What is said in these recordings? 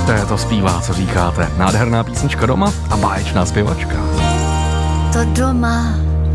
Slyšte, to zpívá, co říkáte. Nádherná písnička Doma a báječná zpěvačka. To doma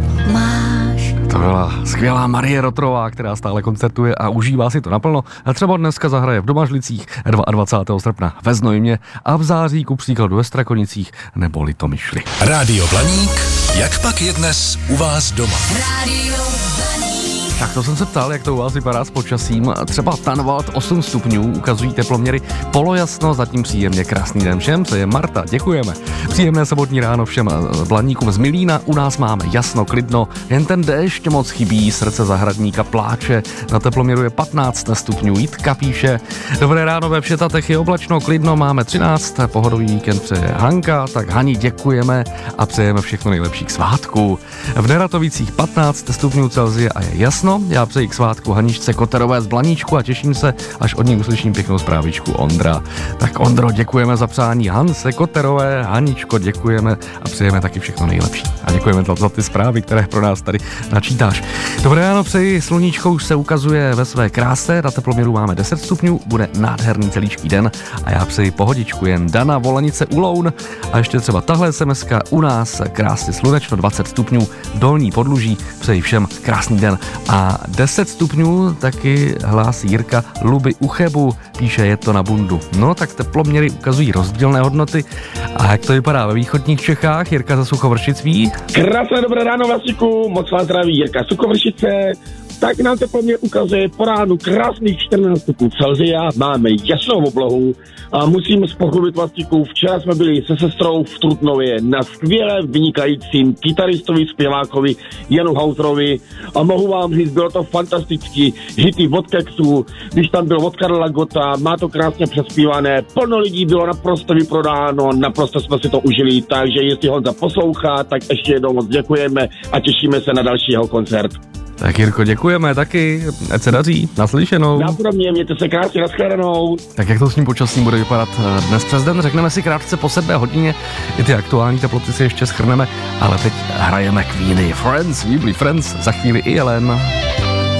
máš. To byla skvělá Marie Rotrová, která stále koncertuje a užívá si to naplno. A třeba dneska zahraje v Domažlicích 22. srpna ve Znojmě a v září ku příkladu ve Strakonicích nebo Litomyšli. Rádio Blaník, jak pak je dnes u vás doma? Rádio Blaník. Tak to jsem se ptal, jak to u vás vypadá s počasím. Třeba Tanvald 8 stupňů, ukazují teploměry, polojasno, zatím příjemně krásný den všem, to je Marta, děkujeme. Příjemné sobotní ráno všem Blaníkům z Milína, u nás máme jasno, klidno, jen ten déšť moc chybí, srdce zahradníka pláče, na teploměru je 15 stupňů, Jitka píše, dobré ráno, ve Všetatech je oblačno, klidno, máme 13, pohodový víkend přeje Hanka, tak Hani děkujeme a přejeme všechno nejlepší k svátku. V Neratovicích 15 stupňů Celsia a je jasno. Já přeji k svátku Haničce Koterové z Blaníčku a těším se, až od ní uslyším pěknou zprávičku Ondra. Tak Ondro, děkujeme za přání Hance Koterové, Haničko, děkujeme a přejeme taky všechno nejlepší. A děkujeme za ty zprávy, které pro nás tady načítáš. Dobré ráno přeji, sluníčko už se ukazuje ve své kráse, na teploměru máme 10 stupňů, bude nádherný celíčký den a já přeji pohodičku, jen Dana Volanice Uloun a ještě třeba tahle SMSka u nás krásně slunečno 20 stupňů, Dolní Podluží, přeji všem krásný den. A 10 stupňů taky hlásí Jirka Luby u Chebu, píše je to na bundu. No tak teploměry ukazují rozdílné hodnoty. A jak to vypadá ve východních Čechách? Jirka ze Suchovršic ví? Krásné dobré ráno, Vlasiku, moc vás zdraví Jirka Suchovršice. Tak nám teploměr ukazuje po ránu krásných 14 stupňů Celsia, máme jasnou oblohu a musím spochlubit Vlastiku, včera jsme byli se sestrou v Trutnově na skvěle vynikajícím kytaristovi, zpěvákovi Janu Hauserovi a mohu vám říct, bylo to fantasticky, hity od Kexu, když tam byl od Karla Gotta, má to krásně přespívané, plno lidí bylo naprosto vyprodáno, naprosto jsme si to užili, takže jestli Honza poslouchá, tak ještě jednou moc děkujeme a těšíme se na další jeho koncert. Tak Jirko, děkujeme taky, ať se daří, naslyšenou. Nápodobně, mějte se krásně, nashledanou. Tak jak to s tím počasím bude vypadat dnes přes den, řekneme si krátce po 7 hodině, i ty aktuální teploty si ještě shrneme, ale teď hrajeme Queeny. Friends, we be friends, za chvíli i Ellen.